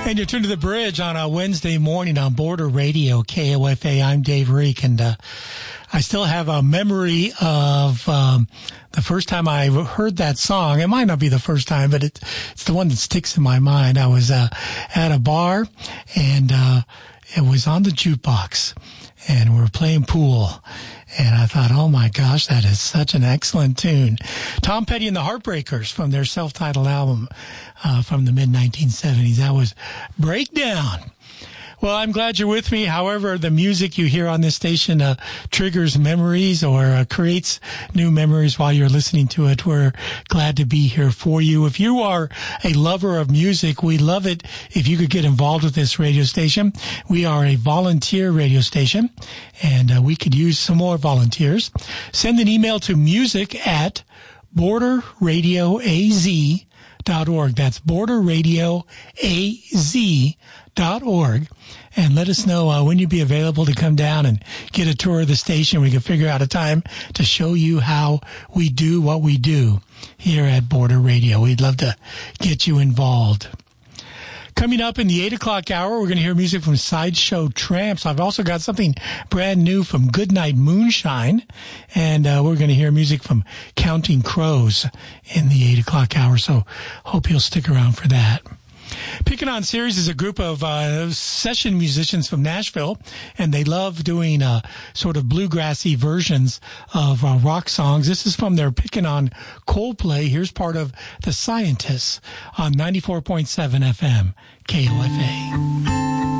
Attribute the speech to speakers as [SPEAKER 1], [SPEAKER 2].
[SPEAKER 1] And you're tuned to The Bridge on a Wednesday morning on Border Radio, KOFA. I'm Dave Reek, and I still have a memory of the first time I heard that song. It might not be the first time, but it's the one that sticks in my mind. I was at a bar, and it was on the jukebox, and we were playing pool. And I thought, oh my gosh, that is such an excellent tune. Tom Petty and the Heartbreakers from their self-titled album from the mid-1970s. That was Breakdown. Well, I'm glad you're with me. However, the music you hear on this station triggers memories or creates new memories while you're listening to it. We're glad to be here for you. If you are a lover of music, we love it if you could get involved with this radio station. We are a volunteer radio station, and we could use some more volunteers. Send an email to music@borderradioaz.org. That's borderradioaz.org. And let us know when you'd be available to come down and get a tour of the station. We can figure out a time to show you how we do what we do here at Border Radio. We'd love to get you involved. Coming up in the 8 o'clock hour, we're going to hear music from Sideshow Tramps. I've also got something brand new from Goodnight Moonshine. And we're going to hear music from Counting Crows in the 8 o'clock hour. So hope you'll stick around for that. Picking On Series is a group of session musicians from Nashville, and they love doing sort of bluegrassy versions of rock songs. This is from their Picking On Coldplay. Here's part of The Scientists on 94.7 FM, KOFA.